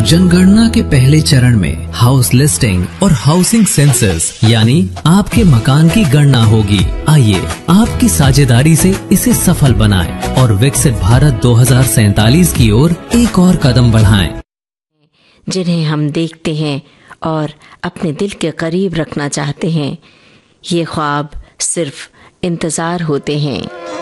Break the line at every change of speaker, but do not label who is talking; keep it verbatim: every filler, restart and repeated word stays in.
जनगणना के पहले चरण में हाउस लिस्टिंग और हाउसिंग सेंसस यानी आपके मकान की गणना होगी। आइए आपकी साझेदारी से इसे सफल बनाएं और विकसित भारत दो हज़ार सैतालीस की ओर एक और कदम बढ़ाएं।
जिन्हें हम देखते हैं और अपने दिल के करीब रखना चाहते हैं, ये ख्वाब सिर्फ इंतजार होते हैं।